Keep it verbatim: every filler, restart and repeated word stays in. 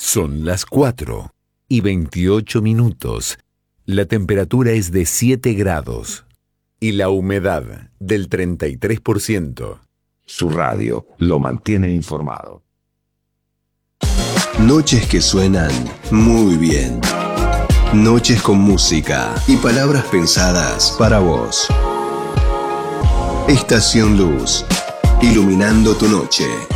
Son las cuatro y veintiocho minutos. La temperatura es de siete grados y la humedad del treinta y tres por ciento. Su radio lo mantiene informado. Noches que suenan muy bien. Noches con música y palabras pensadas para vos. Estación Luz, iluminando tu noche.